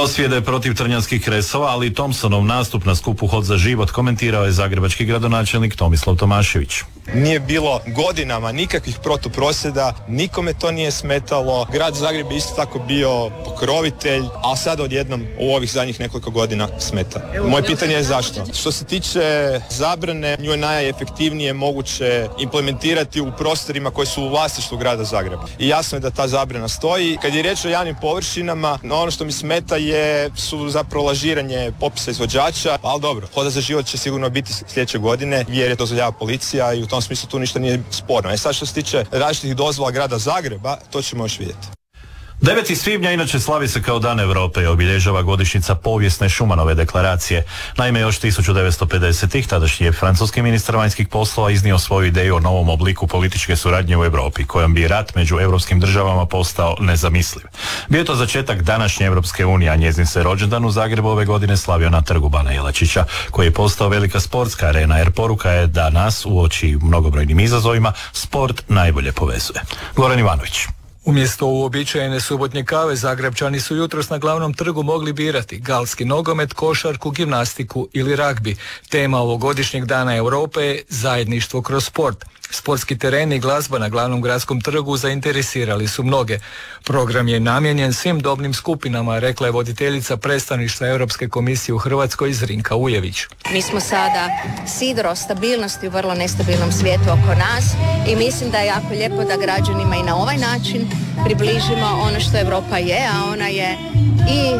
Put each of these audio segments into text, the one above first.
Prosvjede protiv trnjanskih kresova, ali i Thompsonov nastup na skupu Hod za život komentirao je zagrebački gradonačelnik Tomislav Tomašević. Nije bilo godinama nikakvih protuprosvjeda, nikome to nije smetalo. Grad Zagreb je isto tako bio pokrovitelj, a sad odjednom u ovih zadnjih nekoliko godina smeta. Moje pitanje je zašto? Što se tiče zabrane, nju je najefektivnije moguće implementirati u prostorima koji su u vlasništvu grada Zagreba. I jasno je da ta zabrana stoji. Kad je riječ o javnim površinama, ono što mi smeta su zapravo lažiranje popisa izvođača, ali dobro, Hoda za život će sigurno biti sljedeće godine jer je dozvoljava policija i u tom smislu tu ništa nije sporno. Sad što se tiče različitih dozvola grada Zagreba, to ćemo još vidjeti. 9. svibnja inače slavi se kao Dan Europe i obilježava godišnjica povijesne Schumanove deklaracije. Naime, još 1950-ih tadašnji je francuski ministar vanjskih poslova iznio svoju ideju o novom obliku političke suradnje u Europi, kojom bi rat među europskim državama postao nezamisliv. Bio je to začetak današnje Europske unije, a njezin se rođendan u Zagrebu ove godine slavio na Trgu Bana Jelačića, koji je postao velika sportska arena, jer poruka je da nas uoči mnogobrojnim izazovima sport najbolje povezuje. Goran Ivanović. Umjesto uobičajene subotnje kave, Zagrebčani su jutros na glavnom trgu mogli birati galski nogomet, košarku, gimnastiku ili ragbi. Tema ovogodišnjeg Dana Europe je zajedništvo kroz sport. Sportski tereni i glazba na glavnom gradskom trgu zainteresirali su mnoge. Program je namijenjen svim dobnim skupinama, rekla je voditeljica predstavništva Europske komisije u Hrvatskoj Zrinka Ujević. Mi smo sada sidro stabilnosti u vrlo nestabilnom svijetu oko nas i mislim da je jako lijepo da građanima i na ovaj način približimo ono što Europa je, a ona je i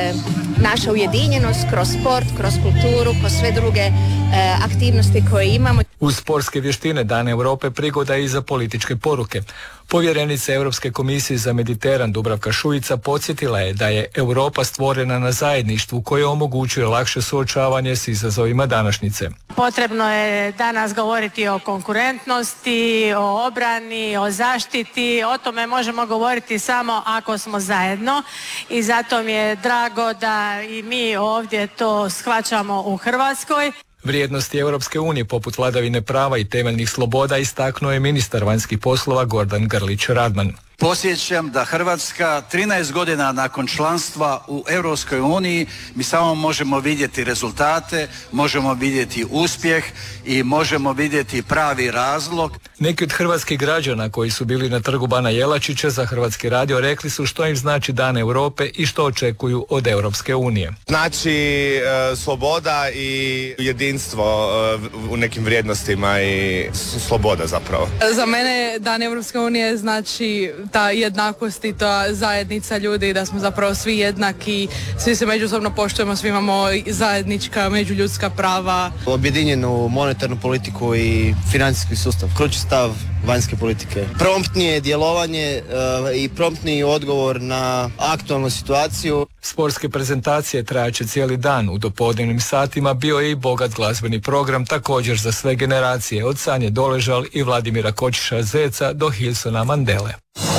naša ujedinjenost kroz sport, kroz kulturu, kroz sve druge aktivnosti koje imamo. Uz sportske vještine Dan Europe prigoda i za političke poruke. Povjerenica Europske komisije za Mediteran Dubravka Šuica podsjetila je da je Europa stvorena na zajedništvu koje omogućuje lakše suočavanje s izazovima današnjice. Potrebno je danas govoriti o konkurentnosti, o obrani, o zaštiti. O tome možemo govoriti samo ako smo zajedno i zato mi je drago da i mi ovdje to shvaćamo u Hrvatskoj. Vrijednosti Europske unije poput vladavine prava i temeljnih sloboda istaknuo je ministar vanjskih poslova Gordan Grlić Radman. Podsjećam da Hrvatska 13 godina nakon članstva u Europskoj uniji mi samo možemo vidjeti rezultate, možemo vidjeti uspjeh i možemo vidjeti pravi razlog. Neki od hrvatskih građana koji su bili na Trgu Bana Jelačića za Hrvatski radio rekli su što im znači Dan Europe i što očekuju od Europske unije. Znači sloboda i jedinstvo u nekim vrijednostima i sloboda zapravo. Za mene Dan Europske unije znači ta jednakost i ta zajednica ljudi, da smo zapravo svi jednaki, svi se međusobno poštujemo, svi imamo zajednička međuljudska prava. Objedinjenu monetarnu politiku i financijski sustav, ključni stav vanjske politike. Promptnije djelovanje i promptniji odgovor na aktualnu situaciju. Sportske prezentacije trajaće cijeli dan. U dopodnevnim satima bio je i bogat glazbeni program, također za sve generacije, od Sanje Doležal i Vladimira Kočiša Zeca do Hilsona Mandele.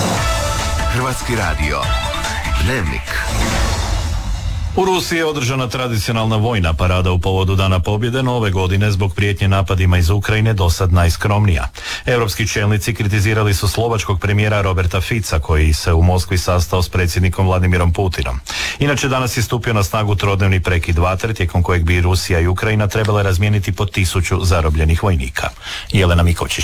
Hrvatski radio. Dnevnik. U Rusiji je održana tradicionalna vojna parada u povodu Dana pobjede, no ove godine zbog prijetnje napadima iz Ukrajine dosad najskromnija. Europski čelnici kritizirali su slovačkog premijera Roberta Fica, koji se u Moskvi sastao s predsjednikom Vladimirom Putinom. Inače, danas je stupio na snagu trodnevni prekid vatre, tijekom kojeg bi Rusija i Ukrajina trebale razmijeniti po 1000 zarobljenih vojnika. Jelena Mikočić.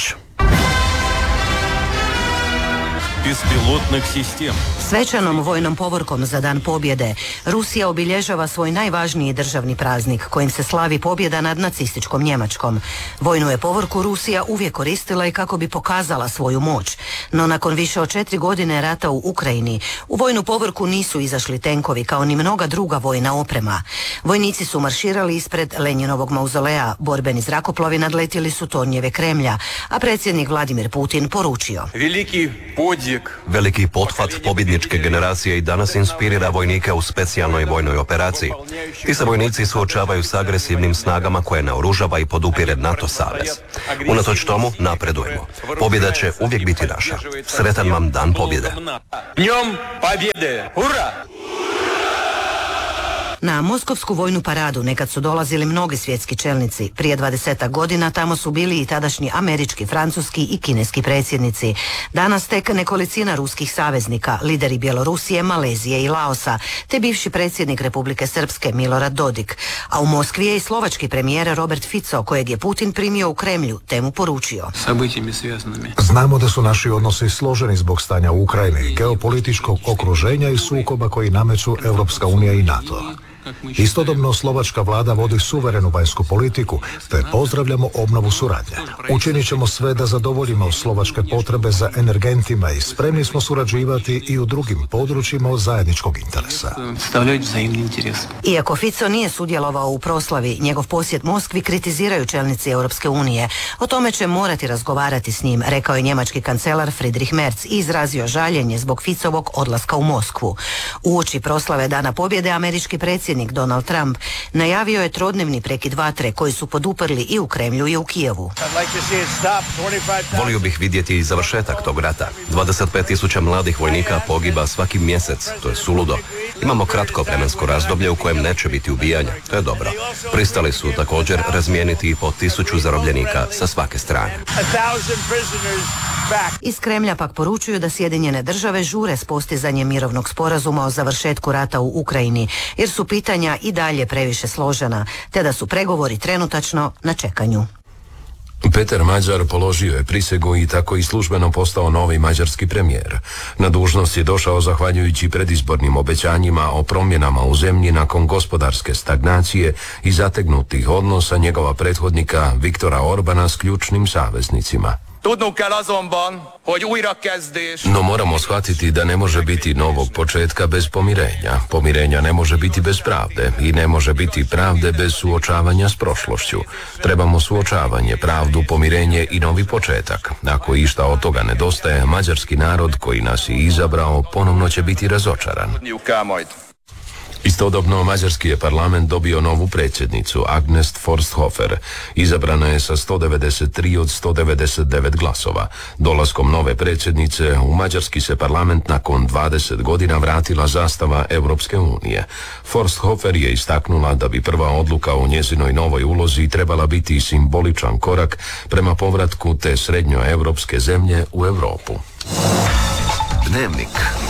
Svečanom vojnom povorkom za Dan pobjede Rusija obilježava svoj najvažniji državni praznik kojim se slavi pobjeda nad nacističkom Njemačkom. Vojnu je povorku Rusija uvijek koristila i kako bi pokazala svoju moć. No nakon više od 4 godine rata u Ukrajini u vojnu povorku nisu izašli tenkovi kao ni mnoga druga vojna oprema. Vojnici su marširali ispred Lenjinovog mauzoleja, borbeni zrakoplovi nadletjeli su tornjeve Kremlja, a predsjednik Vladimir Putin poručio: Veliki pothvat pobjedničke generacije i danas inspirira vojnike u specijalnoj vojnoj operaciji. Ti se vojnici suočavaju s agresivnim snagama koje naoružava i podupire NATO savez. Unatoč tomu napredujemo. Pobjeda će uvijek biti naša. Sretan vam Dan pobjede. Na Moskovsku vojnu paradu nekad su dolazili mnogi svjetski čelnici. Prije 20 godina tamo su bili i tadašnji američki, francuski i kineski predsjednici. Danas tek nekolicina ruskih saveznika, lideri Bjelorusije, Malezije i Laosa, te bivši predsjednik Republike Srpske Milorad Dodik. A u Moskvi je i slovački premijer Robert Fico, kojeg je Putin primio u Kremlju, te mu poručio. Znamo da su naši odnosi složeni zbog stanja u Ukrajini, geopolitičkog okruženja i sukoba koji nameću Europska unija i NATO. Istodobno slovačka vlada vodi suverenu vanjsku politiku, te pozdravljamo obnovu suradnje. Učinit ćemo sve da zadovoljimo slovačke potrebe za energentima i spremni smo surađivati i u drugim područjima od zajedničkog interesa. Iako Fico nije sudjelovao u proslavi, njegov posjet Moskvi kritiziraju čelnici Europske unije. O tome će morati razgovarati s njim, rekao je njemački kancelar Friedrich Merz i izrazio žaljenje zbog Ficovog odlaska u Moskvu. Uoči proslave Dana pobjede američki predsjednik Donald Trump najavio je trodnevni prekid vatre koji su poduprli i u Kremlju i u Kijevu. Volio bih vidjeti i završetak tog rata. 25.000 mladih vojnika pogiba svaki mjesec, to je suludo. Imamo kratko vremensko razdoblje u kojem neće biti ubijanja, to je dobro. Pristali su također razmijeniti i po 1000 zarobljenika sa svake strane. Iz Kremlja pak poručuju da Sjedinjene države žure s postizanjem mirovnog sporazuma o završetku rata u Ukrajini, jer su pitanja i dalje previše složena, te da su pregovori trenutačno na čekanju. Petar Mađar položio je prisegu i tako i službeno postao novi mađarski premijer. Na dužnost je došao zahvaljujući predizbornim obećanjima o promjenama u zemlji nakon gospodarske stagnacije i zategnutih odnosa njegova prethodnika Viktora Orbana s ključnim saveznicima. No moramo shvatiti da ne može biti novog početka bez pomirenja. Pomirenja ne može biti bez pravde i ne može biti pravde bez suočavanja s prošlošću. Trebamo suočavanje, pravdu, pomirenje i novi početak. Ako išta od toga nedostaje, mađarski narod koji nas je izabrao ponovno će biti razočaran. Istodobno, mađarski je parlament dobio novu predsjednicu, Agnes Forsthofer. Izabrana je sa 193 od 199 glasova. Dolaskom nove predsjednice u mađarski se parlament nakon 20 godina vratila zastava Europske unije. Forsthofer je istaknula da bi prva odluka o njezinoj novoj ulozi trebala biti simboličan korak prema povratku te srednjoevropske zemlje u Europu. Dnevnik.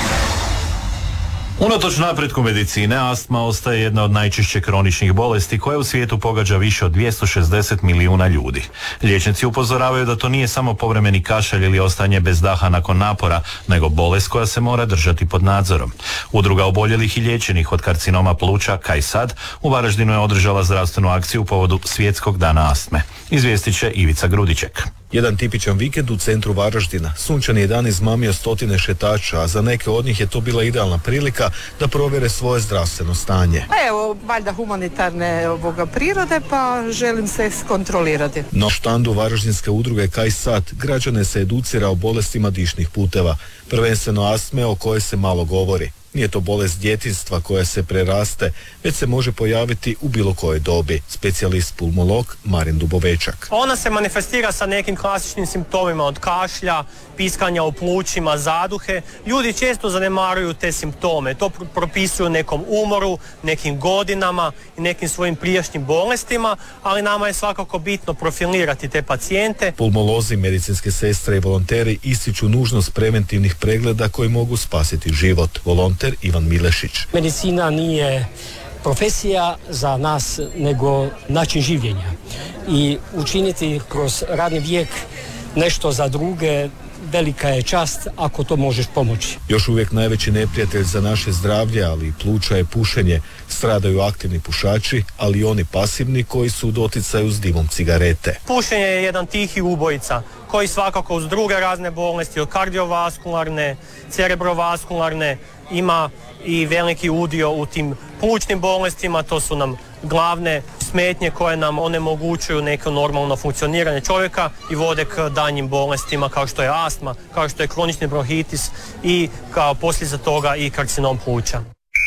Unatoč napretku medicine, astma ostaje jedna od najčešće kroničnih bolesti koja u svijetu pogađa više od 260 milijuna ljudi. Liječnici upozoravaju da to nije samo povremeni kašalj ili ostajanje bez daha nakon napora, nego bolest koja se mora držati pod nadzorom. Udruga oboljelih i liječenih od karcinoma pluća Kaj sad u Varaždinu je održala zdravstvenu akciju u povodu Svjetskog dana astme. Izvijestit će Ivica Grudiček. Jedan tipičan vikend u centru Varaždina. Sunčani je dan izmamio stotine šetača, a za neke od njih je to bila idealna prilika da provjere svoje zdravstveno stanje. Evo, valjda humanitarne prirode, pa želim se kontrolirati. Na štandu Varaždinske udruge Kaj sad građane se educira o bolestima dišnih puteva, prvenstveno astme o kojoj se malo govori. Nije to bolest djetinjstva koja se preraste, već se može pojaviti u bilo kojoj dobi. Specijalist pulmolog Marin Dubovečak. Ona se manifestira sa nekim klasičnim simptomima od kašlja, piskanja u plućima, zaduhe. Ljudi često zanemaruju te simptome. To propisuju nekom umoru, nekim godinama i nekim svojim prijašnjim bolestima, ali nama je svakako bitno profilirati te pacijente. Pulmolozi, medicinske sestre i volonteri ističu nužnost preventivnih pregleda koji mogu spasiti život. Volonter Ivan Milešić. Medicina nije profesija za nas, nego način življenja. I učiniti kroz radni vijek nešto za druge, velika je čast ako to možeš pomoći. Još uvijek najveći neprijatelj za naše zdravlje, ali i pluća je pušenje. Stradaju aktivni pušači, ali i oni pasivni koji su u doticaju s dimom cigarete. Pušenje je jedan tihi ubojica koji svakako uz druge razne bolesti, od kardiovaskularne, cerebrovaskularne, ima i veliki udio u tim plućnim bolestima. To su nam glavne smetnje koje nam onemogućuju neko normalno funkcioniranje čovjeka i vode k daljnjim bolestima kao što je astma, kao što je kronični bronhitis i kao posljedica toga i karcinom pluća.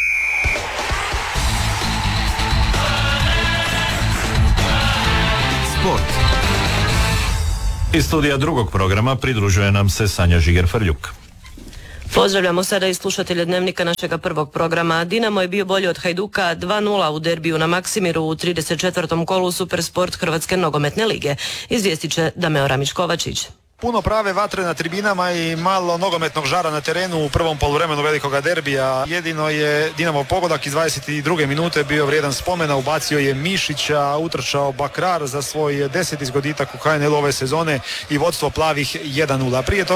Sport. Iz studija drugog programa pridružuje nam se Sanja Žiger-Frljuk. Pozdravljamo sada i slušatelje Dnevnika našega prvog programa. Dinamo je bio bolji od Hajduka 2:0 u derbiju na Maksimiru u 34. kolu Supersport Hrvatske nogometne lige. Izvijestit će Dameo Ramić-Kovačić. Puno prave vatre na tribinama i malo nogometnog žara na terenu u prvom poluvremenu velikoga derbija. Jedino je Dinamo pogodak iz 22. minute bio vrijedan spomena. Ubacio je Mišića, utrčao Bakrar za svoj 10. zgoditak u HNL ove sezone i vodstvo plavih 1:0. Prije toga